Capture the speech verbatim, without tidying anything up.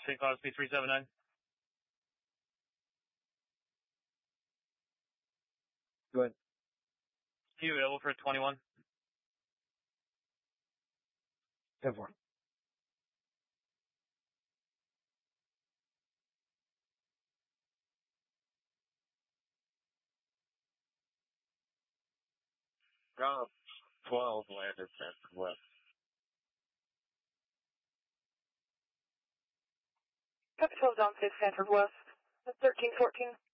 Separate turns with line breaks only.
Saint Cloud speed three seven nine.
Go ahead.
Are you available for twenty-one?
ten four.
Ground twelve landed Sanford West.
Copy twelve, Down six, Sanford West. thirteen fourteen.